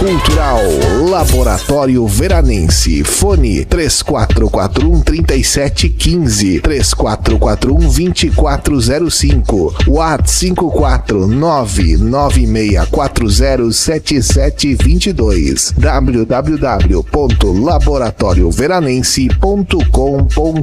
Cultural Laboratório Veranense. Fone 3441-3715, 3441-2405, WhatsApp 54996407722, www.laboratorioveranense.com.br.